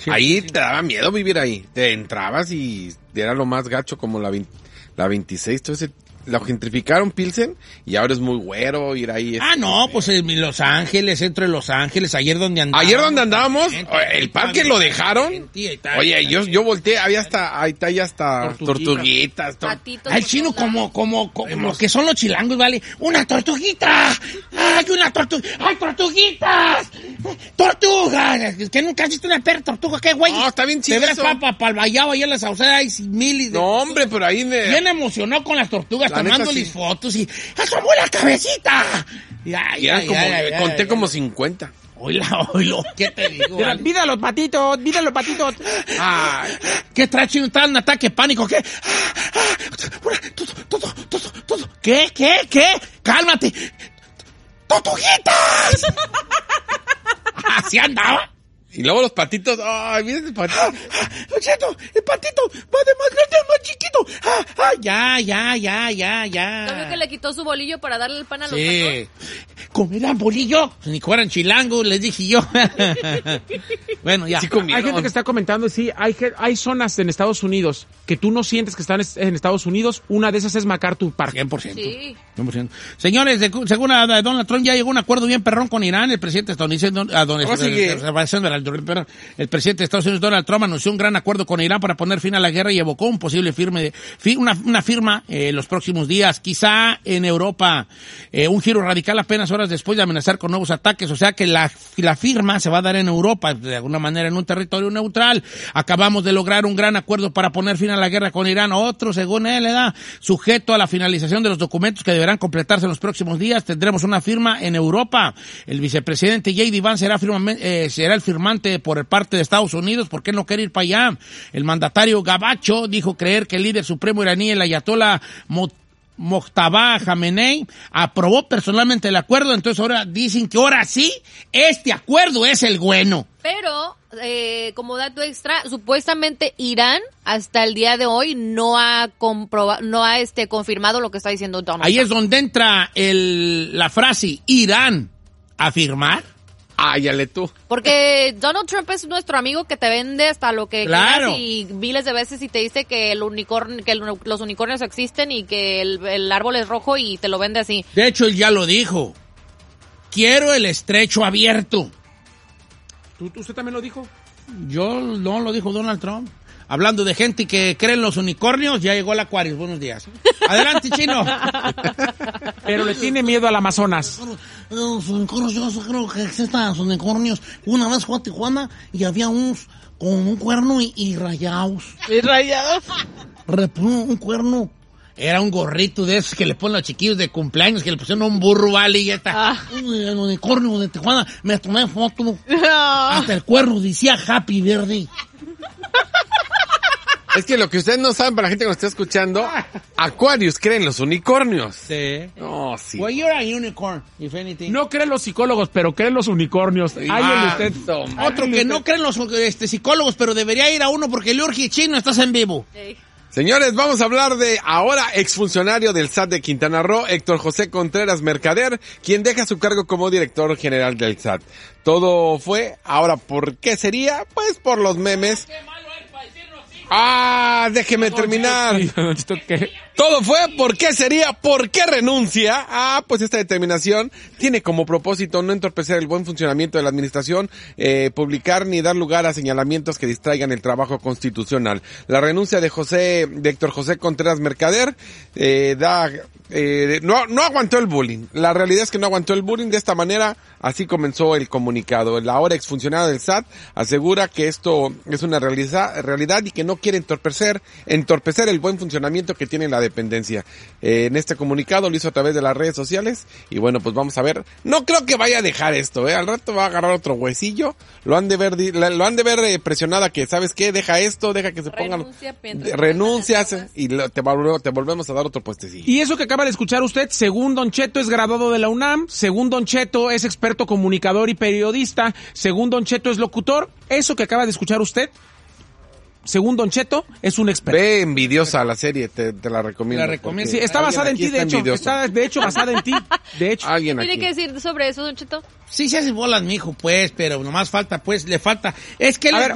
Sí, ahí te daba miedo vivir ahí. Te entrabas y era lo más gacho como la 26. Entonces lo gentrificaron Pilsen y ahora es muy güero ir ahí. No, pues en Los Ángeles, centro de Los Ángeles, ayer donde andábamos, el parque lo dejaron. Oye, yo volteé, había hasta tortuguitas. Patitos. Al chino como que son los chilangos, ¿vale? ¡Una tortuguita! ¡Ay, una tortuga! ¡Ay, tortuguitas! ¡Tortugas! Que nunca has visto una perra tortuga, ¿qué güey? No, está bien chido. Te verás para el Vallado, allá en la Sauceda hay miles de... No, hombre, pero ahí... Bien emocionó con las tortugas, tomándoles fotos y... ¡asomó la cabecita! Conté como 50. Oílo, ¿qué te digo? Vale? ¡Vida los patitos! ¿Qué trae chino? ¿Está en ataque pánico? ¿Qué? Todo. ¿Qué? ¡Cálmate! ¡Tortuguitas! ¿Así andaba? Y luego los patitos, ¡ay, mira el patito! ¡El patito! ¡Va de más grande al más chiquito! Ya. ¿No vio que le quitó su bolillo para darle el pan a los Sí. ¿Comerán bolillo? Ni que fueran chilangos, les dije yo. Bueno, ya. Sí, hay gente que está comentando, sí, hay zonas en Estados Unidos que tú no sientes que están en Estados Unidos. Una de esas es MacArthur Park. 100%. Sí. 100%. Señores, según Donald Trump ya llegó a un acuerdo bien perrón con Irán. El presidente estadounidense, el presidente de Estados Unidos, Donald Trump, anunció un gran acuerdo con Irán para poner fin a la guerra y evocó un posible una firma los próximos días, quizá en Europa. Un giro radical apenas horas después de amenazar con nuevos ataques. O sea que la firma se va a dar en Europa, de alguna manera en un territorio neutral. Acabamos de lograr un gran acuerdo para poner fin a la guerra con Irán. Otro, según él, sujeto a la finalización de los documentos que deberán completarse en los próximos días. Tendremos una firma en Europa. El vicepresidente J.D. Vance será el firmante por parte de Estados Unidos. ¿Por qué no quiere ir para allá? El mandatario Gabacho dijo creer que el líder supremo iraní, el ayatollah Mojtaba Khamenei, aprobó personalmente el acuerdo. Entonces ahora dicen que ahora sí, este acuerdo es el bueno. Pero, como dato extra, supuestamente Irán hasta el día de hoy no ha confirmado lo que está diciendo Donald Trump. Ahí es donde entra la frase Irán a firmar. Áyale tú. Porque Donald Trump es nuestro amigo que te vende hasta lo que claro. quieras y miles de veces y te dice que los unicornios existen y que el árbol es rojo y te lo vende así. De hecho, él ya lo dijo. Quiero el estrecho abierto. ¿Usted también lo dijo? Yo no lo dijo Donald Trump. Hablando de gente que cree en los unicornios, ya llegó el Acuario. Buenos días. Adelante, chino. Pero le tiene miedo al Amazonas. Los unicornios, yo creo que existen los unicornios. Una vez fue a Tijuana y había unos con un cuerno y rayados. ¿Y rayados? Un cuerno. Era un gorrito de esos que le ponen a los chiquillos de cumpleaños, que le pusieron un burro, vale, y ya está. El unicornio de Tijuana, me tomé foto. No. Hasta el cuerno decía Happy Birthday. Es que lo que ustedes no saben, para la gente que nos está escuchando, Aquarius cree en los unicornios. Sí. No, sí. Well, you're a unicorn, if anything. No creen los psicólogos, pero creen los unicornios. Usted. Otro que no creen los psicólogos, pero debería ir a uno porque le urge chino, estás en vivo. Sí. Señores, vamos a hablar de ahora exfuncionario del SAT de Quintana Roo, Héctor José Contreras Mercader, quien deja su cargo como director general del SAT. Todo fue, ahora, ¿por qué sería? Pues por los memes. Déjeme terminar. Todo fue, ¿por qué sería? ¿Por qué renuncia? Pues esta determinación tiene como propósito no entorpecer el buen funcionamiento de la administración, publicar ni dar lugar a señalamientos que distraigan el trabajo constitucional. La renuncia de Héctor José Contreras Mercader, no aguantó el bullying. La realidad es que no aguantó el bullying. De esta manera, así comenzó el comunicado. El ahora exfuncionario del SAT asegura que esto es una realidad y que no quiere entorpecer el buen funcionamiento que tiene la dependencia. En este comunicado lo hizo a través de las redes sociales y bueno, pues vamos a ver. No creo que vaya a dejar esto, al rato va a agarrar otro huesillo. Lo han de ver presionada que, ¿sabes qué? Deja esto, deja que se pongan. Renuncias y te volvemos a dar otro puestecillo. Y eso que acaba de escuchar usted, según Don Cheto es graduado de la UNAM, según Don Cheto es experto comunicador y periodista, según Don Cheto es locutor. Eso que acaba de escuchar usted, según Don Cheto, es un experto. Ve envidiosa la serie, te la recomiendo. La recomiendo. Sí, está basada en ti, de hecho. Está, de hecho, basada en ti. De hecho. Alguien ¿Tiene aquí que decir sobre eso, Don Cheto? Sí se hace bolas, mijo, pues, pero nomás falta, pues, le falta. Es que